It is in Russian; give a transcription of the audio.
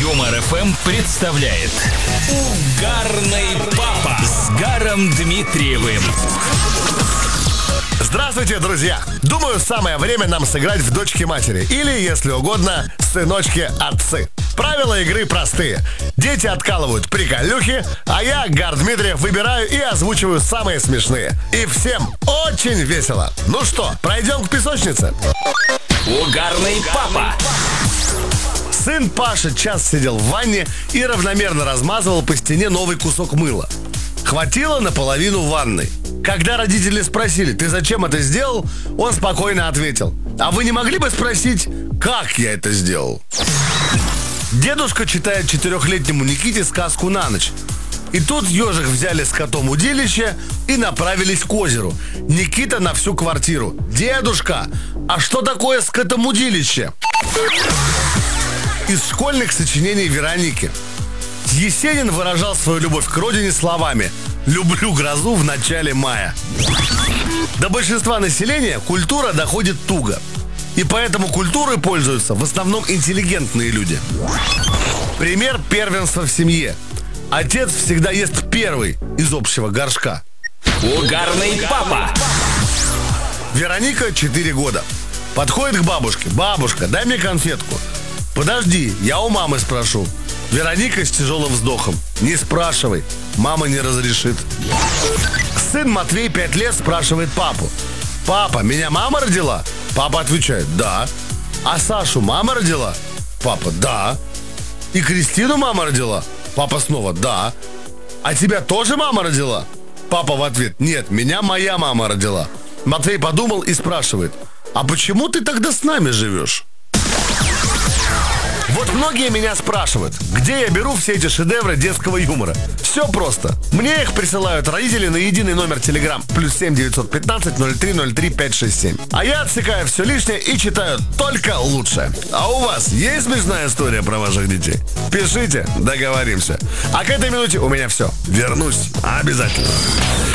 Юмор ФМ представляет Угарный папа с Гаром Дмитриевым. Здравствуйте, друзья! Думаю, самое время нам сыграть в дочки-матери. Или, если угодно, сыночки-отцы. Правила игры простые. Дети откалывают приколюхи, а я, Гар Дмитриев, выбираю и озвучиваю самые смешные. И всем очень весело. Ну что, пройдем к песочнице? Угарный папа. Сын Паша час сидел в ванне и равномерно размазывал по стене новый кусок мыла. Хватило наполовину ванной. Когда родители спросили: «Ты зачем это сделал?», он спокойно ответил: «А вы не могли бы спросить, как я это сделал?» Дедушка читает 4-летнему Никите сказку на ночь. И тут ежик взяли с котом удилище и направились к озеру. Никита на всю квартиру: «Дедушка, а что такое с котом удилище?» Из школьных сочинений Вероники. Есенин выражал свою любовь к родине словами: «Люблю грозу в начале мая». До большинства населения культура доходит туго. И поэтому культурой пользуются в основном интеллигентные люди. Пример первенства в семье. Отец всегда ест первый из общего горшка. Угарный папа. Вероника 4 года. Подходит к бабушке: «Бабушка, дай мне конфетку». «Подожди, я у мамы спрошу». Вероника с тяжелым вздохом: «Не спрашивай, мама не разрешит». Сын Матвей 5 лет спрашивает папу: «Папа, меня мама родила?» Папа отвечает: «Да». «А Сашу мама родила?» Папа: «Да». «И Кристину мама родила?» Папа снова: «Да». «А тебя тоже мама родила?» Папа в ответ: «Нет, меня моя мама родила». Матвей подумал и спрашивает: «А почему ты тогда с нами живешь?» Вот многие меня спрашивают, где я беру все эти шедевры детского юмора. Все просто. Мне их присылают родители на единый номер Telegram +7 915 0303 567. А я отсекаю все лишнее и читаю только лучшее. А у вас есть смешная история про ваших детей? Пишите, договоримся. А к этой минуте у меня все. Вернусь обязательно.